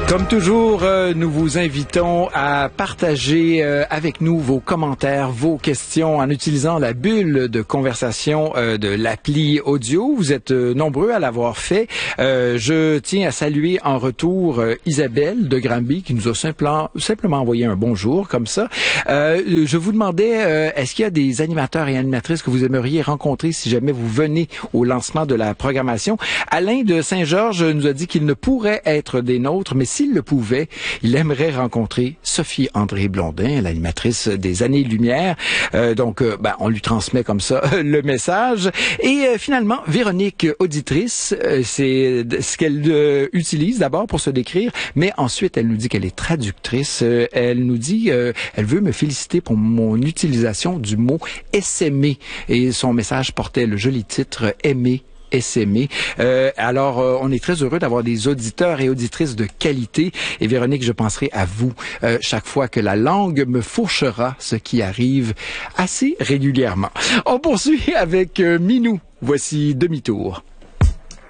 Comme toujours, nous vous invitons à partager avec nous vos commentaires, vos questions en utilisant la bulle de conversation de l'appli audio. Vous êtes nombreux à l'avoir fait. Je tiens à saluer en retour Isabelle de Granby qui nous a simplement envoyé un bonjour comme ça. Je vous demandais, est-ce qu'il y a des animateurs et animatrices que vous aimeriez rencontrer si jamais vous venez au lancement de la programmation? Alain de Saint-Georges nous a dit qu'il ne pourrait être des nôtres, mais s'il le pouvait, il aimerait rencontrer Sophie-André Blondin, l'animatrice des Années-Lumière. On lui transmet comme ça le message. Et finalement, Véronique, auditrice, c'est ce qu'elle utilise d'abord pour se décrire, mais ensuite, elle nous dit qu'elle est traductrice. Elle nous dit, elle veut me féliciter pour mon utilisation du mot « essaimer ». Et son message portait le joli titre « Aimer ». SME. On est très heureux d'avoir des auditeurs et auditrices de qualité. Et Véronique, je penserai à vous chaque fois que la langue me fourchera, ce qui arrive assez régulièrement. On poursuit avec Minou. Voici Demi-tour.